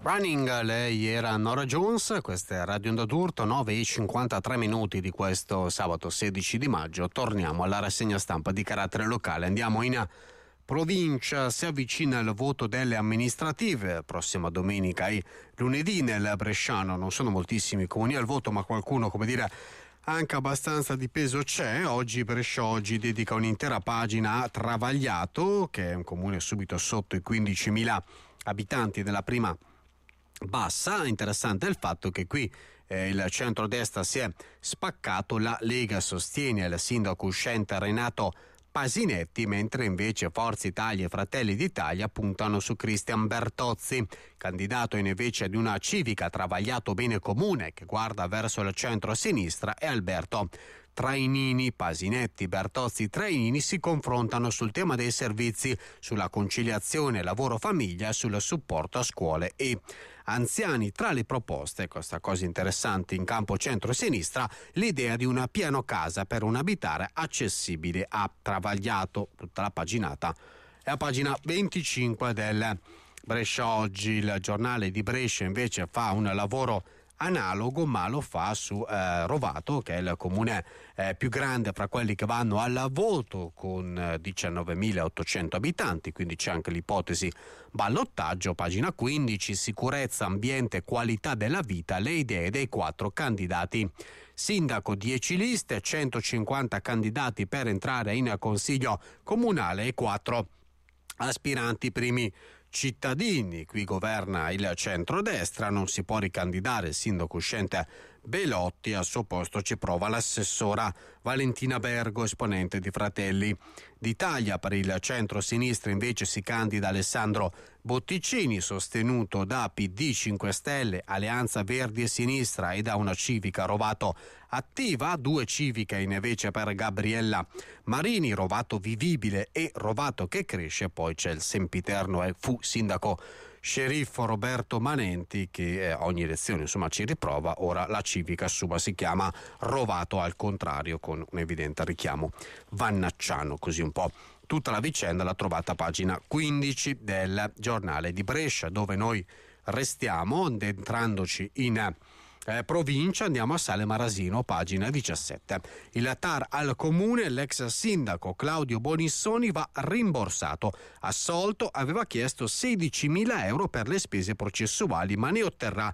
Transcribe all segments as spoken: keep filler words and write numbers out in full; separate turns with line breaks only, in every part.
Running, lei era Norah Jones, questa è Radio Onda d'Urto, nove e cinquantatré minuti di questo sabato sedici di maggio. Torniamo alla rassegna stampa di carattere locale, andiamo in provincia, si avvicina il voto delle amministrative, prossima domenica e lunedì nel Bresciano, non sono moltissimi comuni al voto ma qualcuno, come dire, anche abbastanza di peso c'è. Oggi Brescia Oggi dedica un'intera pagina a Travagliato, che è un comune subito sotto i quindicimila abitanti della prima bassa. Interessante il fatto che qui eh, il centrodestra si è spaccato, la Lega sostiene il sindaco uscente Renato Pasinetti, mentre invece Forza Italia e Fratelli d'Italia puntano su Cristian Bertozzi, candidato invece di una civica Travagliato Bene Comune che guarda verso il centro-sinistra, e Alberto Trainini. Pasinetti, Bertozzi, Trainini si confrontano sul tema dei servizi, sulla conciliazione lavoro-famiglia e sul supporto a scuole e anziani. Tra le proposte, questa cosa interessante in campo centro-sinistra, l'idea di una piano casa per un abitare accessibile a Travagliato. Tutta la paginata è a pagina venticinque del Brescia Oggi. Il giornale di Brescia invece fa un lavoro analogo, ma lo fa su eh, Rovato, che è il comune eh, più grande fra quelli che vanno al voto, con eh, diciannovemilaottocento abitanti, quindi c'è anche l'ipotesi ballottaggio. Pagina quindici, sicurezza, ambiente, qualità della vita, le idee dei quattro candidati. Sindaco, dieci liste, centocinquanta candidati per entrare in consiglio comunale e quattro aspiranti primi cittadini. Qui governa il centrodestra, non si può ricandidare il sindaco uscente Belotti, al suo posto ci prova l'assessora Valentina Bergo, esponente di Fratelli d'Italia. Per il centro-sinistra invece si candida Alessandro Botticini, sostenuto da P D, cinque Stelle, Alleanza Verdi e Sinistra e da una civica Rovato attiva. Due civiche invece per Gabriella Marini, Rovato vivibile e Rovato che cresce. Poi c'è il sempiterno e fu sindaco sceriffo Roberto Manenti, che eh, ogni elezione insomma ci riprova. Ora la civica sua si chiama Rovato al contrario, con un evidente richiamo vannacciano. Così un po' tutta la vicenda la trovate a pagina quindici del giornale di Brescia, dove noi restiamo addentrandoci in Eh, provincia. Andiamo a Sale Marasino, pagina diciassette. Il T A R al comune, l'ex sindaco Claudio Bonissoni va rimborsato. Assolto, aveva chiesto sedicimila euro per le spese processuali, ma ne otterrà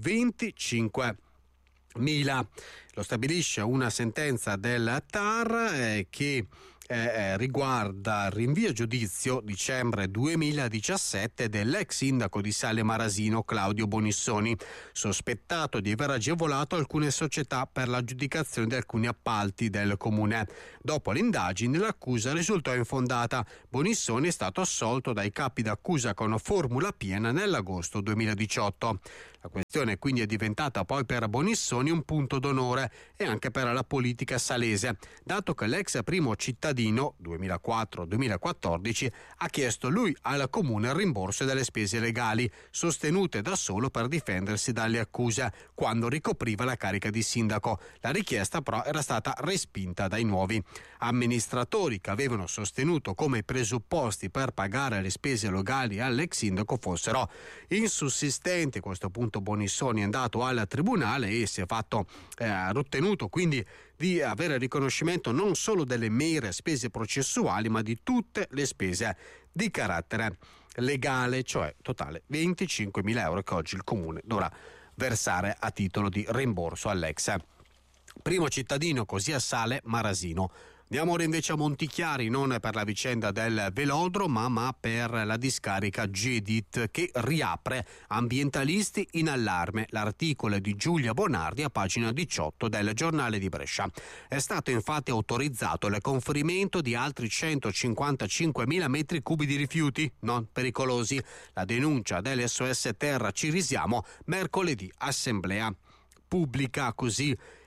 venticinquemila. Lo stabilisce una sentenza del T A R eh, che Eh, riguarda il rinvio a giudizio dicembre duemiladiciassette dell'ex sindaco di Sale Marasino Claudio Bonissoni, sospettato di aver agevolato alcune società per l'aggiudicazione di alcuni appalti del comune. Dopo l'indagine l'accusa risultò infondata. Bonissoni è stato assolto dai capi d'accusa con formula piena nell'agosto duemiladiciotto. La questione quindi è diventata poi per Bonissoni un punto d'onore e anche per la politica salese, dato che l'ex primo cittadino duemilaquattro duemilaquattordici ha chiesto lui al comune il rimborso delle spese legali sostenute da solo per difendersi dalle accuse quando ricopriva la carica di sindaco. La richiesta però era stata respinta dai nuovi amministratori, che avevano sostenuto come i presupposti per pagare le spese legali all'ex sindaco fossero insussistenti. A questo punto Bonissoni è andato al tribunale e si è fatto eh, ottenuto quindi di avere riconoscimento non solo delle mere spese processuali, ma di tutte le spese di carattere legale, cioè totale venticinquemila euro che oggi il comune dovrà versare a titolo di rimborso all'ex primo cittadino, così a Sale Marasino. Andiamo ora invece a Montichiari, non per la vicenda del velodromo, ma per la discarica Gedit che riapre. Ambientalisti in allarme. L'articolo è di Giulia Bonardi a pagina diciotto del giornale di Brescia. È stato infatti autorizzato il conferimento di altri centocinquantacinquemila metri cubi di rifiuti non pericolosi. La denuncia dell'S O S Terra Ci Risiamo, mercoledì assemblea pubblica. Così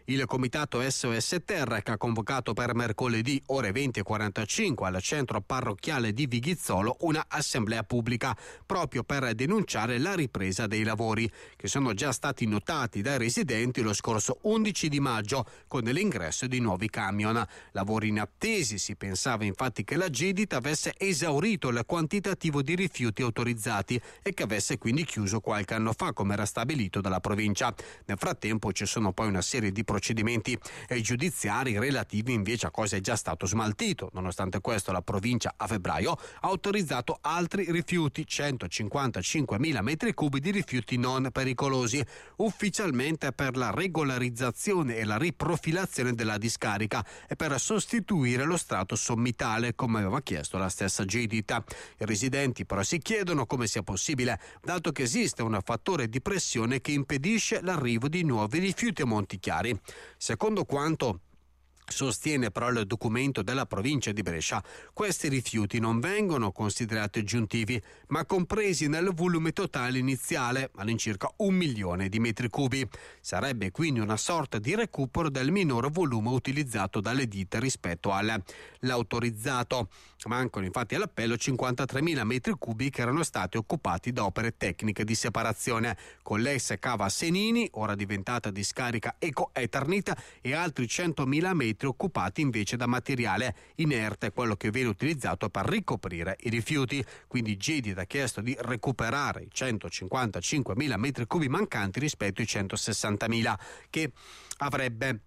Il comitato S O S Terra, che ha convocato per mercoledì ore venti e quarantacinque al centro parrocchiale di Vighizzolo una assemblea pubblica proprio per denunciare la ripresa dei lavori che sono già stati notati dai residenti lo scorso undici di maggio con l'ingresso di nuovi camion. Lavori inattesi, si pensava infatti che la Gedit avesse esaurito il quantitativo di rifiuti autorizzati e che avesse quindi chiuso qualche anno fa, come era stabilito dalla provincia. Nel frattempo ci sono poi una serie di procedimenti giudiziari relativi invece a cosa è già stato smaltito. Nonostante questo, la provincia a febbraio ha autorizzato altri rifiuti, centocinquantacinquemila metri cubi di rifiuti non pericolosi, ufficialmente per la regolarizzazione e la riprofilazione della discarica e per sostituire lo strato sommitale, come aveva chiesto la stessa Gedit. I residenti però si chiedono come sia possibile, dato che esiste un fattore di pressione che impedisce l'arrivo di nuovi rifiuti a Montichiari. Secondo quanto sostiene però il documento della provincia di Brescia, questi rifiuti non vengono considerati aggiuntivi, ma compresi nel volume totale iniziale, all'incirca un milione di metri cubi. Sarebbe quindi una sorta di recupero del minor volume utilizzato dalle ditte rispetto all'autorizzato. Mancano infatti all'appello cinquantatremila metri cubi che erano stati occupati da opere tecniche di separazione, con l'ex cava Senini, ora diventata discarica Eco Eternit, e altri centomila metri occupati invece da materiale inerte, quello che viene utilizzato per ricoprire i rifiuti. Quindi Gedit ha chiesto di recuperare i centocinquantacinquemila metri cubi mancanti rispetto ai centosessantamila che avrebbe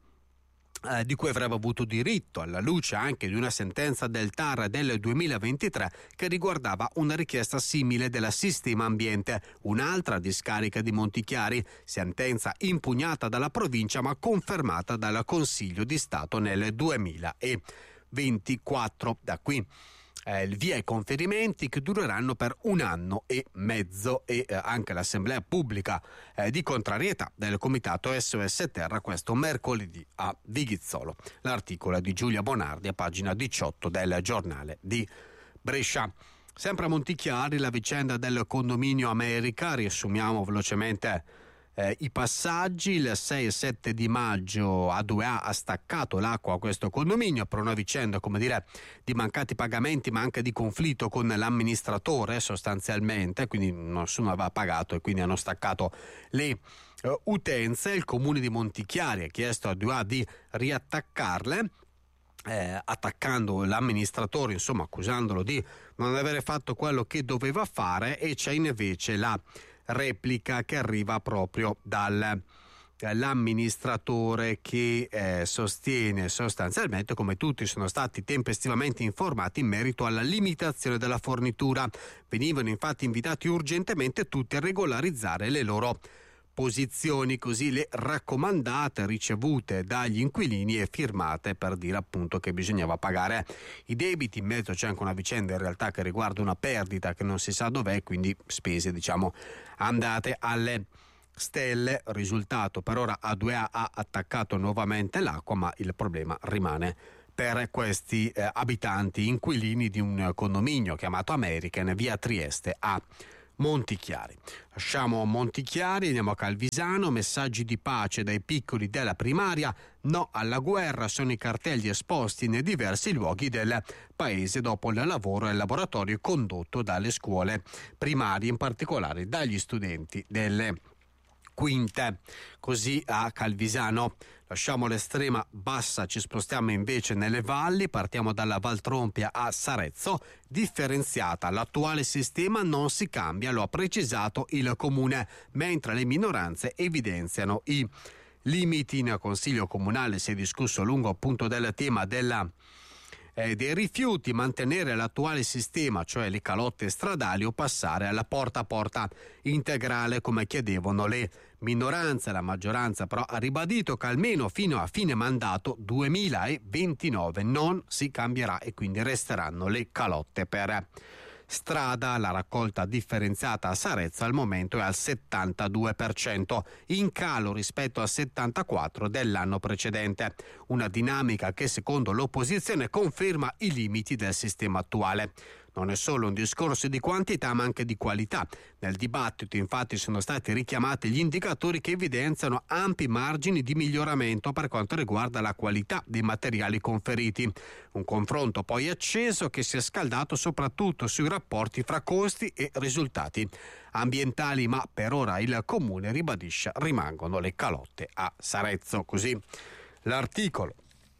Eh, di cui avrebbe avuto diritto, alla luce anche di una sentenza del T A R del duemilaventitré che riguardava una richiesta simile della Sistema Ambiente, un'altra discarica di Montichiari, sentenza impugnata dalla provincia ma confermata dal Consiglio di Stato nel duemilaventiquattro. Da qui Eh, il via ai conferimenti che dureranno per un anno e mezzo e eh, anche l'assemblea pubblica eh, di contrarietà del comitato S O S Terra questo mercoledì a Vighizzolo. L'articolo è di Giulia Bonardi a pagina diciotto del giornale di Brescia. Sempre a Montichiari la vicenda del condominio America, riassumiamo velocemente Eh, i passaggi. Il sei e sette di maggio A due A ha staccato l'acqua a questo condominio per una vicenda, come dire, di mancati pagamenti ma anche di conflitto con l'amministratore sostanzialmente, quindi nessuno aveva pagato e quindi hanno staccato le uh, utenze. Il comune di Montichiari ha chiesto a due A di riattaccarle, Eh, attaccando l'amministratore, insomma accusandolo di non avere fatto quello che doveva fare, e c'è invece la replica che arriva proprio dall'amministratore che eh, sostiene sostanzialmente come tutti sono stati tempestivamente informati in merito alla limitazione della fornitura. Venivano infatti invitati urgentemente tutti a regolarizzare le loro posizioni, così le raccomandate ricevute dagli inquilini e firmate per dire appunto che bisognava pagare i debiti. In mezzo c'è anche una vicenda in realtà che riguarda una perdita che non si sa dov'è, quindi spese diciamo andate alle stelle. Risultato: per ora A due A ha attaccato nuovamente l'acqua, ma il problema rimane per questi eh, abitanti inquilini di un condominio chiamato American, via Trieste a Montichiari. Lasciamo Montichiari, andiamo a Calvisano. Messaggi di pace dai piccoli della primaria, no alla guerra sono i cartelli esposti nei diversi luoghi del paese dopo il lavoro e il laboratorio condotto dalle scuole primarie, in particolare dagli studenti delle quinte. Così a Calvisano. Lasciamo l'estrema bassa, ci spostiamo invece nelle valli, partiamo dalla Valtrompia a Sarezzo. Differenziata, l'attuale sistema non si cambia, lo ha precisato il comune, mentre le minoranze evidenziano i limiti. In consiglio comunale si è discusso a lungo appunto del tema della Eh, dei rifiuti, mantenere l'attuale sistema, cioè le calotte stradali, o passare alla porta a porta integrale come chiedevano le minoranze. La maggioranza però ha ribadito che almeno fino a fine mandato duemilaventinove non si cambierà e quindi resteranno le calotte per strada. La raccolta differenziata a Sarezzo al momento è al settantadue per cento, in calo rispetto al settantaquattro per cento dell'anno precedente. Una dinamica che secondo l'opposizione conferma i limiti del sistema attuale. Non è solo un discorso di quantità ma anche di qualità. Nel dibattito infatti sono stati richiamati gli indicatori che evidenziano ampi margini di miglioramento per quanto riguarda la qualità dei materiali conferiti. Un confronto poi acceso che si è scaldato soprattutto sui rapporti fra costi e risultati ambientali, ma per ora il comune ribadisce rimangono le calotte a Sarezzo. Così l'articolo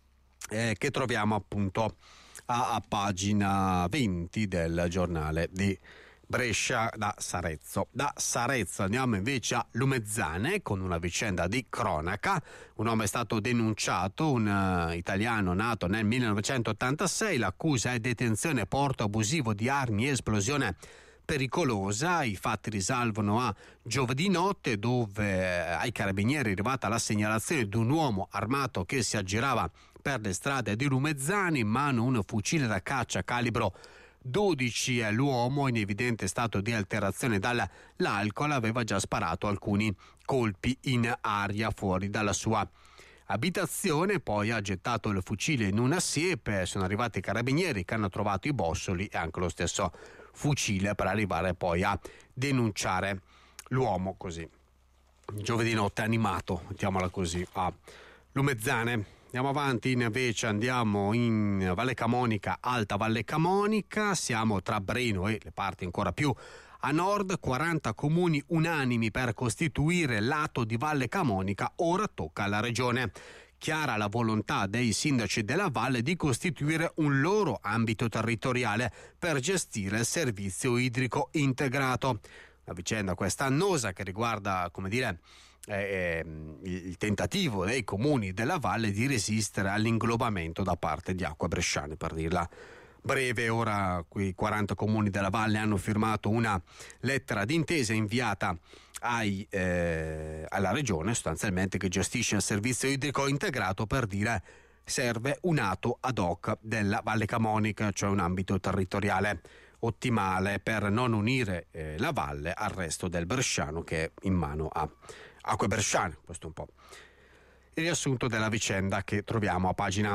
eh, che troviamo appunto a, a pagina venti del giornale di Brescia da Sarezzo. Da Sarezzo andiamo invece a Lumezzane con una vicenda di cronaca. Un uomo è stato denunciato, un uh, italiano nato nel millenovecentottantasei. L'accusa è detenzione e porto abusivo di armi e esplosione pericolosa. I fatti risalgono a giovedì notte, dove ai carabinieri è arrivata la segnalazione di un uomo armato che si aggirava per le strade di Lumezzane, in mano un fucile da caccia calibro dodici. È l'uomo in evidente stato di alterazione dall'alcol, aveva già sparato alcuni colpi in aria fuori dalla sua abitazione, poi ha gettato il fucile in una siepe. Sono arrivati i carabinieri che hanno trovato i bossoli e anche lo stesso fucile per arrivare poi a denunciare l'uomo. Così giovedì notte animato, mettiamola così, a Lumezzane. Andiamo avanti, invece andiamo in Valle Camonica, Alta Valle Camonica, siamo tra Breno e le parti ancora più a nord. Quaranta comuni unanimi per costituire lato di Valle Camonica, ora tocca alla regione. Chiara la volontà dei sindaci della valle di costituire un loro ambito territoriale per gestire il servizio idrico integrato. Una vicenda questa annosa che riguarda, come dire, Eh, il tentativo dei comuni della valle di resistere all'inglobamento da parte di Acque Bresciane, per dirla breve. Ora quei quaranta comuni della valle hanno firmato una lettera d'intesa inviata ai, eh, alla regione, sostanzialmente, che gestisce il servizio idrico integrato, per dire serve un atto ad hoc della Valle Camonica, cioè un ambito territoriale ottimale per non unire eh, la valle al resto del Bresciano, che è in mano a Acque Bresciane. Questo è un po' il riassunto della vicenda che troviamo a pagina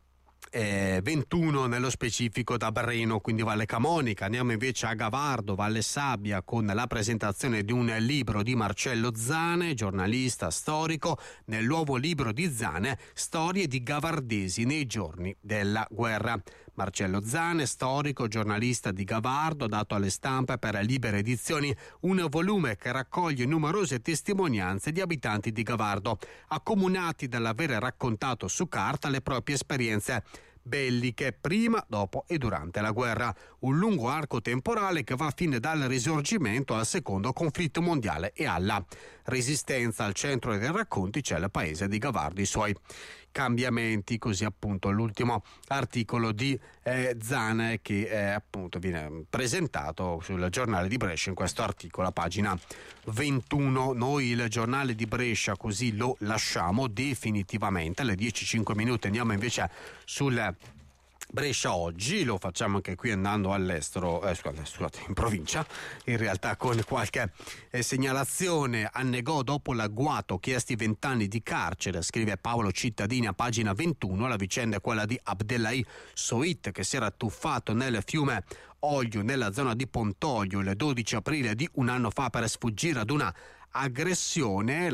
eh, ventuno nello specifico da Breno, quindi Valle Camonica. Andiamo invece a Gavardo, Valle Sabbia, con la presentazione di un libro di Marcello Zane, giornalista storico. Nel nuovo libro di Zane, storie di gavardesi nei giorni della guerra. Marcello Zane, storico, giornalista di Gavardo, ha dato alle stampe per Libere Edizioni un volume che raccoglie numerose testimonianze di abitanti di Gavardo, accomunati dall'avere raccontato su carta le proprie esperienze belliche prima, dopo e durante la guerra. Un lungo arco temporale che va fino dal Risorgimento al secondo conflitto mondiale e alla Resistenza. Al centro dei racconti c'è il paese di Gavardo, i suoi cambiamenti. Così appunto l'ultimo articolo di eh, Zane, che eh, appunto viene presentato sul giornale di Brescia in questo articolo a pagina ventuno. Noi il giornale di Brescia così lo lasciamo definitivamente. Alle dieci e cinque minuti andiamo invece sul Brescia Oggi, lo facciamo anche qui andando all'estero, eh, scusate, scusate, in provincia, in realtà con qualche eh, segnalazione. Annegò dopo l'agguato chiesti vent'anni di carcere, scrive Paolo Cittadini a pagina ventuno. La vicenda è quella di Abdellahi Soit, che si era tuffato nel fiume Oglio nella zona di Pontoglio il dodici aprile di un anno fa per sfuggire ad una aggressione.